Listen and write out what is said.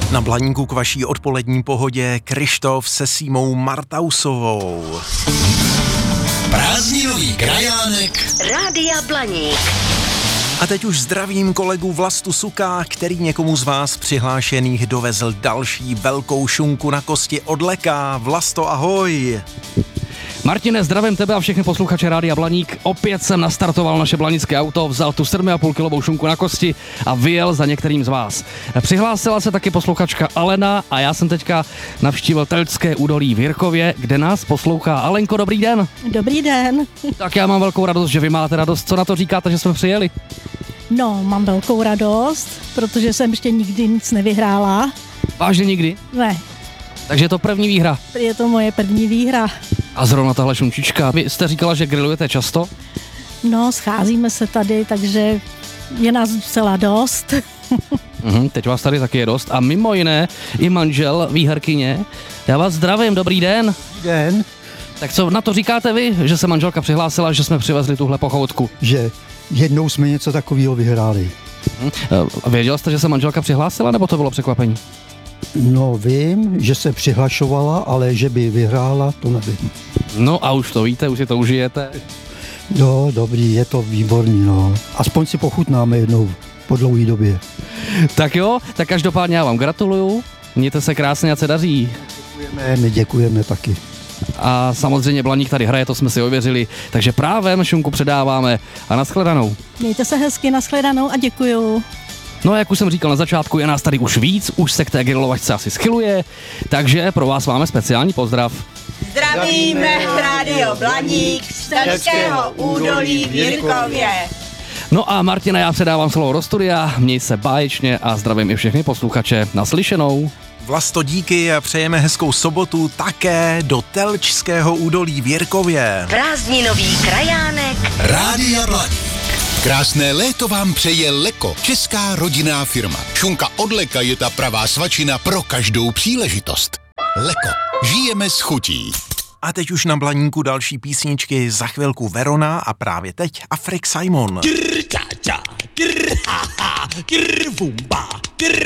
Na Blaníku k vaší odpolední pohodě Krištof se Símou Martausovou. Prázdninový krajánek Rádia Blaník. A teď už zdravím kolegu Vlastu Suka, který někomu z vás přihlášených dovezl další velkou šunku na kosti od Leka. Vlasto, ahoj. Martine, zdravím tebe a všechny posluchače Rádia Blaník. Opět jsem nastartoval naše blanické auto, vzal tu 7,5 kilovou šunku na kosti a vyjel za některým z vás. Přihlásila se taky posluchačka Alena a já jsem teďka navštívil Telčské údolí v Jirkově, kde nás poslouchá. Alenko, dobrý den. Dobrý den. Tak já mám velkou radost, že vy máte radost. Co na to říkáte, že jsme přijeli? No, mám velkou radost, protože jsem ještě nikdy nic nevyhrála. Vážně nikdy? Ne, Takže je to první výhra. je to moje první výhra. A zrovna tahle šunčička. Vy jste říkala, že grillujete často? No, scházíme se tady, takže je nás docela dost. Teď vás tady taky je dost. A mimo jiné i manžel výherkyně. Já vás zdravím, dobrý den. Den, Tak co na to říkáte vy, že se manželka přihlásila, že jsme přivezli tuhle pochoutku? že jednou jsme něco takového vyhráli. Věděl jste, že se manželka přihlásila, nebo to bylo překvapení? No vím, že se přihlašovala, ale že by vyhrála, to nevím. No a už to víte, už si to užijete. Jo, dobrý, je to výborný, no. Aspoň si pochutnáme jednou po dlouhé době. Tak jo, tak každopádně já vám gratuluju. Mějte se krásně, ať se daří. My děkujeme taky. A samozřejmě Blaník tady hraje, to jsme si ověřili, takže právem šunku předáváme a nashledanou. Mějte se hezky, nashledanou a děkuju. No a jak už jsem říkal na začátku, je nás tady už víc, už se k té grilovačce asi schyluje, takže pro vás máme speciální pozdrav. Zdravíme Rádio Blaník z Telčského údolí v Jirkově. No a Martina, já předávám slovo do studia, měj se báječně a zdravím i všechny posluchače. Naslyšenou. Vlasto, díky a přejeme hezkou sobotu také do Telčského údolí v Jirkově. Prázdninový krajánek Rádia Blaník. Krásné léto vám přeje Leko, česká rodinná firma. Šunka od Leka je ta pravá svačina pro každou příležitost. Leko, žijeme s chutí. A teď už na Blaníku další písničky, za chvilku Verona a právě teď Afrik Simon. Krr, ča, ča, krr, ha, ha, krr, vumba, krr,